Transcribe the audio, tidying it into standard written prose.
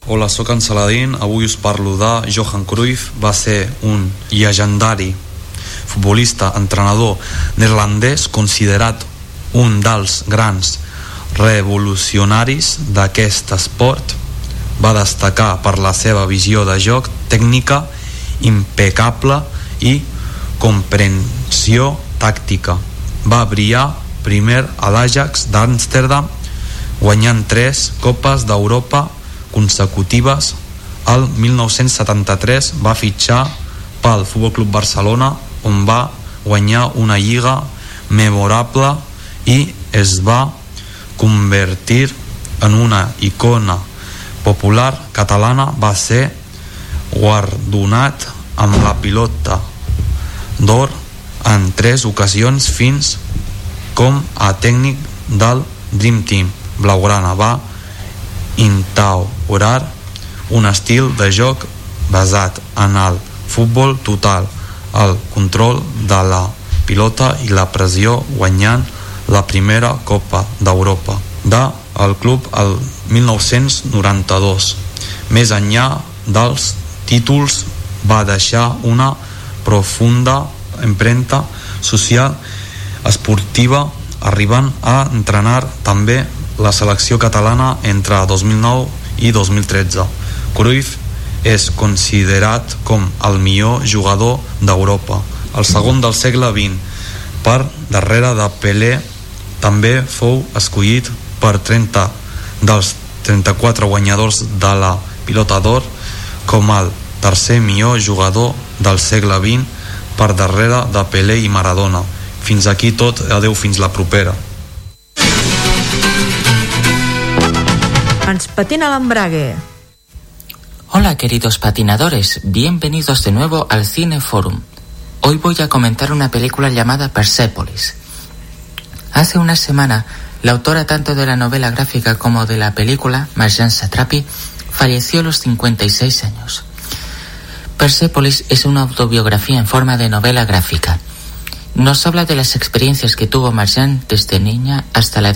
Hola, sóc en Saladín. Avui us parlo de Johan Cruyff. Va ser un llegendari futbolista, entrenador neerlandès, considerat un dels grans revolucionaris d'aquest esport. Va destacar per la seva visió de joc, tècnica impecable i comprensió tàctica. Va brillar primer a l'Ajax d'Amsterdam, guanyant 3 copes d'Europa consecutives. El 1973 va fitxar pel Futbol Club Barcelona, on va guanyar una lliga memorable i es va convertir en una icona popular catalana. Va ser guardonat amb la pilota d'or en 3 ocasions, fins com a tècnic del Dream Team blaugrana. Va instaurar un estil de joc basat en el futbol total, el control de la pilota i la pressió, guanyant la primera Copa d'Europa del club el 1992. Més enllà dels títols, va deixar una profunda empremta social esportiva, arribant a entrenar també la selecció catalana entre 2009 i 2013. Cruyff és considerat com el millor jugador d'Europa, el segon del segle XX, per darrere de Pelé. També fou escollit per 30 dels 34 guanyadors de la pilota d'or com el tercer millor jugador del segle XX, per darrere de Pelé i Maradona. Fins aquí tot, adeu, fins la propera. Ens patina l'embrague. Hola queridos patinadores, bienvenidos de nuevo al Cine Forum. Hoy voy a comentar una película llamada Persepolis. Hace una semana, la autora tanto de la novela gráfica como de la película, Marjane Satrapi, falleció a los 56 años. Persepolis es una autobiografía en forma de novela gráfica. Nos habla de las experiencias que tuvo Marjane desde niña hasta la edad